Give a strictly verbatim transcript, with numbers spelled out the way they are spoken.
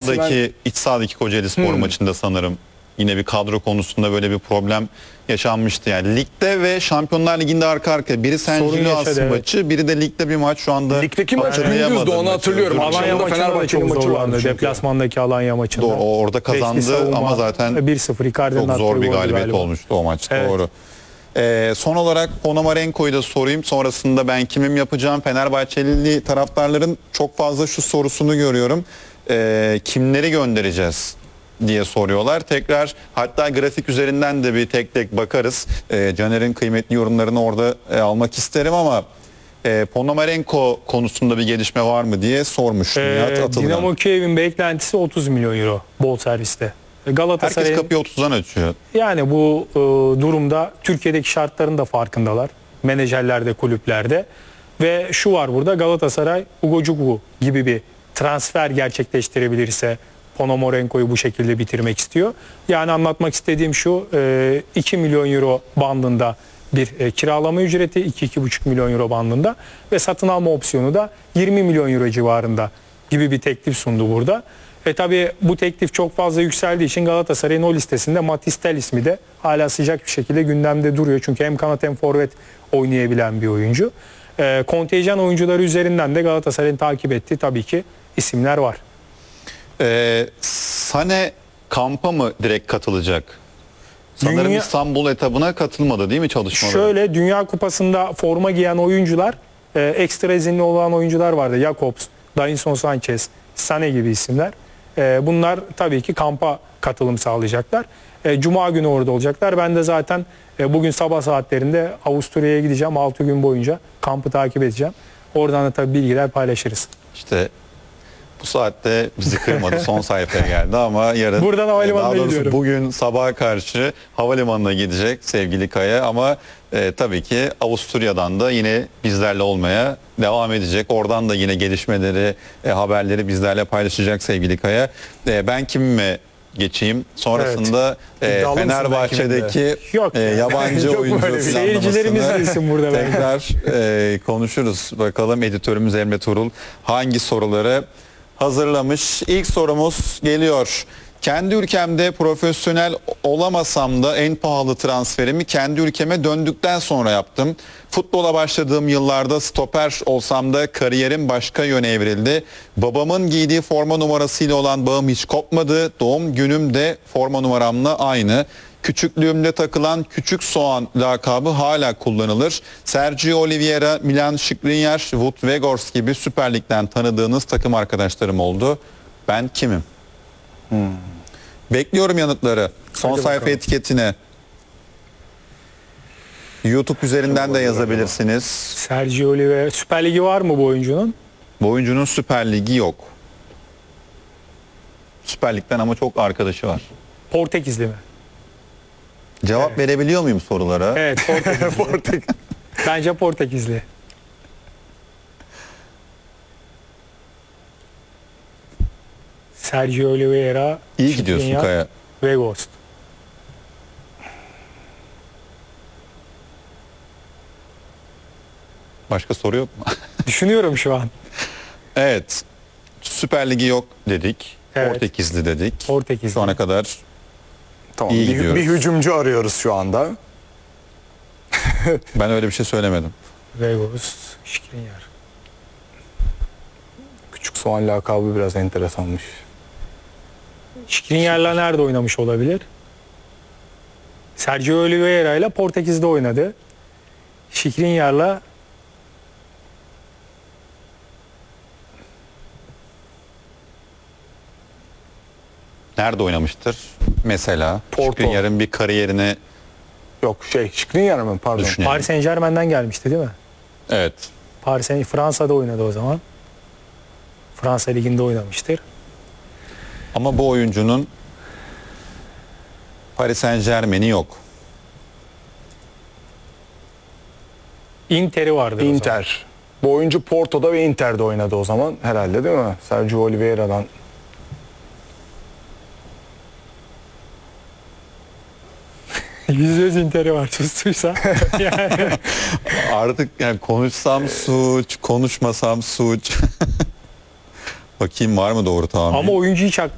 sahadaki, ben... iç sahadaki Kocaelispor Hmm. maçında sanırım yine bir kadro konusunda böyle bir problem yaşanmıştı. Yani ligde ve Şampiyonlar Ligi'nde arka arkaya. Biri Saint Sorun Gilloas yaşadı, evet. maçı, biri de ligde bir maç şu anda. Ligdeki maç hatırlayamadım gündüzdü, onu maçı. hatırlıyorum. Özür dilerim. Alanya Akşamda maçında da Fenerbahçe'nin çok maçı vardı zorlandı. çünkü. Deplasmandaki Alanya maçında. Doğru, o orada Beşli kazandı savunma, ama zaten bir sıfır Icardi'nin çok attığı zor bir goldü galibiyet galiba. olmuştu o maçta. Evet. Doğru. Ee, son olarak Ponomarenko'yu da sorayım. Sonrasında ben kimim yapacağım? Fenerbahçeli taraftarların çok fazla şu sorusunu görüyorum. Ee, kimleri göndereceğiz diye soruyorlar. Tekrar hatta grafik üzerinden de bir tek tek bakarız. Ee, Caner'in kıymetli yorumlarını orada e, almak isterim ama e, Ponomarenko konusunda bir gelişme var mı diye sormuş Ee, Nihat Atılgan. Dinamo Kiev'in beklentisi otuz milyon euro bol serviste. Herkes Galatasaray'ın kapıyı otuzdan açıyor. yani bu e, durumda Türkiye'deki şartların da farkındalar. Menajerlerde, kulüplerde. Ve şu var burada, Galatasaray Ugochukwu gibi bir transfer gerçekleştirebilirse Ponomarenko'yu bu şekilde bitirmek istiyor. Yani anlatmak istediğim şu, e, iki milyon euro bandında bir e, kiralama ücreti, iki iki buçuk milyon euro bandında ve satın alma opsiyonu da yirmi milyon euro civarında gibi bir teklif sundu burada. E tabi bu teklif çok fazla yükseldiği için Galatasaray'ın o listesinde Matis Tel ismi de hala sıcak bir şekilde gündemde duruyor. Çünkü hem kanat hem forvet oynayabilen bir oyuncu. E, kontenjan oyuncuları üzerinden de Galatasaray'ın takip ettiği tabii ki isimler var. Ee, Sane kampa mı direkt katılacak? Sanırım Dünya- İstanbul etabına katılmadı değil mi çalışmaları? Şöyle, Dünya Kupası'nda forma giyen oyuncular, e, ekstra izinli olan oyuncular vardı. Jakobs, Davinson Sanchez, Sané gibi isimler. E, bunlar tabii ki kampa katılım sağlayacaklar. E, Cuma günü orada olacaklar. Ben de zaten e, bugün sabah saatlerinde Avusturya'ya gideceğim. altı gün boyunca kampı takip edeceğim. Oradan da tabii bilgiler paylaşırız. İşte bu saatte bizi kırmadı. Son sayfaya geldi ama yarın Buradan havalimanına daha doğrusu gidiyorum. bugün sabaha karşı havalimanına gidecek sevgili Kaya ama e, tabii ki Avusturya'dan da yine bizlerle olmaya devam edecek. Oradan da yine gelişmeleri, e, haberleri bizlerle paylaşacak sevgili Kaya. E, ben kimime geçeyim? Sonrasında e, İddialı mısın ben Fenerbahçe'deki Yok e, ya. yabancı Yok oyuncu böyle bir şey. Seyircilerimiz planlamasını bilsin burada ben. tekrar e, konuşuruz. Bakalım editörümüz Emre Turul hangi soruları hazırlamış. İlk sorumuz geliyor. Kendi ülkemde profesyonel olamasam da en pahalı transferimi kendi ülkeme döndükten sonra yaptım. Futbola başladığım yıllarda stoper olsam da kariyerim başka yöne evrildi. Babamın giydiği forma numarasıyla olan bağım hiç kopmadı. Doğum günüm de forma numaramla aynı. Küçüklüğümde takılan küçük soğan lakabı hala kullanılır. Sergio Oliveira, Milan Skriniar, Wout Weghorst gibi Süper Lig'den tanıdığınız takım arkadaşlarım oldu. Ben kimim? Hmm. Bekliyorum yanıtları. Son Hadi sayfa bakalım. etiketine. YouTube üzerinden de yazabilirsiniz. Sergio Oliveira, Süper Ligi var mı bu oyuncunun? Bu oyuncunun Süper Ligi yok. Süper Lig'den ama çok arkadaşı var. Portekizli mi? Cevap verebiliyor muyum sorulara? Evet, Portekizli. Bence Portekizli. Sergio Oliveira, İyi gidiyorsun Skriniar, Kaya. Weghorst. Başka soru yok mu? Düşünüyorum şu an. Evet. Süper Ligi yok dedik. Evet. Portekizli dedik. Portekizli. Şu ana kadar Tamam, İyi bir, gidiyoruz. bir hücumcu arıyoruz şu anda. ben öyle bir şey söylemedim. Weghorst, Skriniar. Küçük soğan lakabı biraz enteresanmış. Skriniar'la nerede oynamış olabilir? Sergio Oliveira ile Portekiz'de oynadı. Skriniar'la Nerede oynamıştır? Mesela Porto. Skriniar'ın bir kariyerini Yok şey, Skriniar mı? Pardon. düşünelim. Paris Saint Germain'den gelmişti değil mi? Evet. Paris Saint Fransa'da oynadı o zaman. Fransa Ligi'nde oynamıştır. Ama bu oyuncunun Paris Saint Germain'i yok. Inter'i vardı o zaman. Inter. Bu oyuncu Porto'da ve Inter'de oynadı o zaman herhalde değil mi? Sergio Oliveira'dan. Yüzde yüz Inter'i var sustuysa. Yani Artık yani konuşsam suç, konuşmasam suç. Bakayım var mı doğru tahmin? ama oyuncu hiç